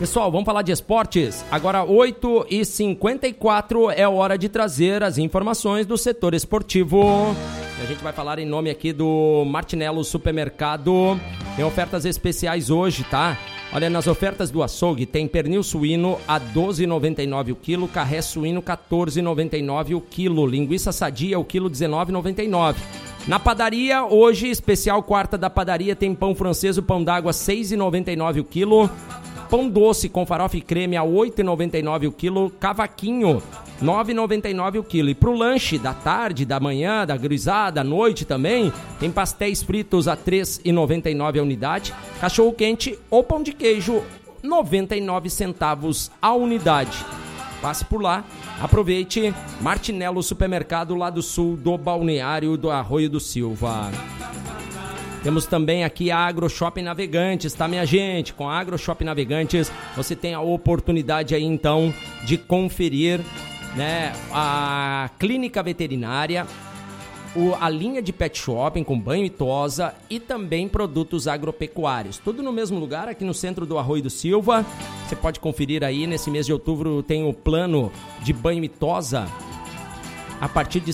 Pessoal, vamos falar de esportes? Agora 8h54 é hora de trazer as informações do setor esportivo. A gente vai falar em nome aqui do Martinello Supermercado. Tem ofertas especiais hoje, tá? Olha, nas ofertas do açougue tem pernil suíno a R$ 12,99 o quilo, carré suíno R$ 14,99 o quilo, linguiça sadia o quilo R$ 19,99. Na padaria, hoje, especial quarta da padaria, tem pão francês, o pão d'água R$ 6,99 o quilo, pão doce com farofa e creme a R$ 8,99 o quilo, cavaquinho R$ 9,99 o quilo. E pro lanche da tarde, da manhã, da gurizada, à noite também, tem pastéis fritos a R$ 3,99 a unidade, cachorro quente ou pão de queijo 99 centavos a unidade. Passe por lá, aproveite. Martinello Supermercado, lá do sul do balneário do Arroio do Silva. Temos também aqui a AgroShop Navegantes, tá, minha gente? Com a AgroShop Navegantes, você tem a oportunidade aí, então, de conferir, né, a clínica veterinária, a linha de pet shopping com banho e tosa e também produtos agropecuários. Tudo no mesmo lugar, aqui no centro do Arroio do Silva. Você pode conferir aí, nesse mês de outubro tem o plano de banho e tosa a partir de